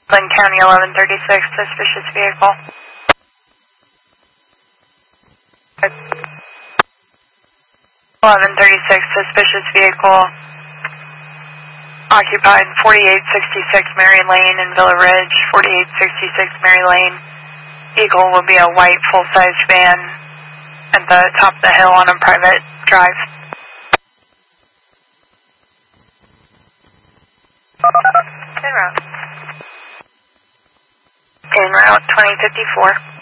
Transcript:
Glenn County 1136, suspicious vehicle. 1136, suspicious vehicle occupied 4866 Mary Lane in Villa Ridge, 4866 Mary Lane. Vehicle will be a white full-size van at the top of the hill on a private drive. En route 2054.